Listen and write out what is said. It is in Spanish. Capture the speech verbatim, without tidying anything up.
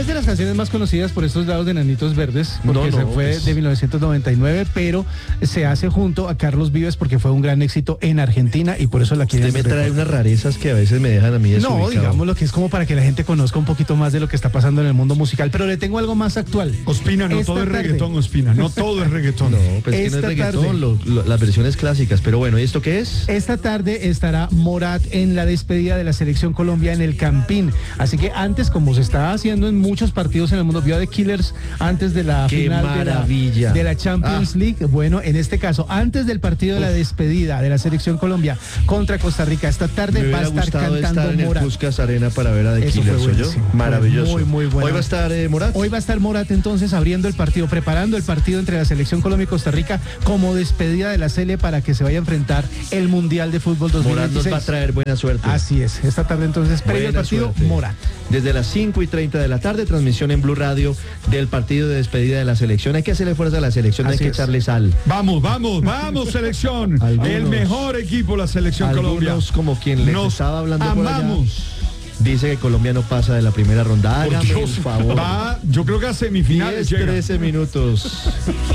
es de las canciones más conocidas por estos lados de Enanitos Verdes, porque No, no, se fue pues... de mil novecientos noventa y nueve, pero se hace junto a Carlos Vives porque fue un gran éxito en Argentina y por eso la quieren. Usted me trae unas rarezas que a veces me dejan a mí desubicado. No, digamos lo que es como para que la gente conozca un poquito más de lo que está pasando en el mundo musical, pero le tengo algo más actual. Ospina, no Esta todo es tarde. reggaetón, Ospina, no todo es reggaetón. No, pues es que no Esta es reggaetón, tarde. lo- lo- las versiones clásicas. Pero bueno, ¿y esto qué es? Esta tarde estará Morat en la despedida de la selección Colombia en el Campín. Así que antes, como se está haciendo en muchos partidos en el mundo, vio a The Killers antes de la ¡Qué final de la, maravilla! de la Champions Ah. League. Bueno, en este caso, antes del partido de la despedida de la selección Colombia contra Costa Rica, esta Me tarde va a hubiera estar gustado cantando estar en el Morat. Puskas Arena para ver a The Eso fue Killers, ¿oyó? buenísimo. Fue Maravilloso. muy, muy bueno. Hoy va a estar eh, Morat. Hoy va a estar Morat entonces abriendo el partido, preparando el partido entre la selección Colombia y Costa Rica como despedida de la Sele para que se vaya a enfrentar el Mundial de Fútbol dos mil Morat veintiséis. nos va a traer buena suerte. Así es, esta tarde entonces previo al Buena partido suerte. Morat. Desde las cinco y treinta de la tarde, transmisión en Blue Radio del partido de despedida de la selección. Hay que hacerle fuerza a la selección, Así hay que es. echarle sal. Vamos, vamos, vamos, selección. Algunos- el mejor equipo, la selección Colombia. Algunos, como quien les Nos estaba hablando por allá, amamos. dice que Colombia no pasa de la primera ronda. Por Hágame Dios, el favor. va, yo creo que a semifinales diez, llega. trece minutos.